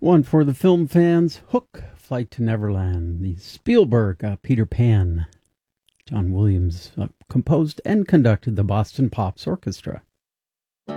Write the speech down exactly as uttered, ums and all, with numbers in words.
One for the film fans, Hook, Flight to Neverland. The Spielberg uh, Peter Pan. John Williams uh, composed and conducted the Boston Pops Orchestra.